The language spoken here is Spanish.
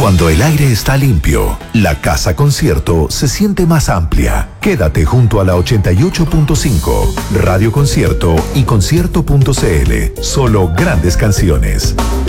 Cuando el aire está limpio, la casa concierto se siente más amplia. Quédate junto a la 88.5, Radio Concierto y concierto.cl. Solo grandes canciones.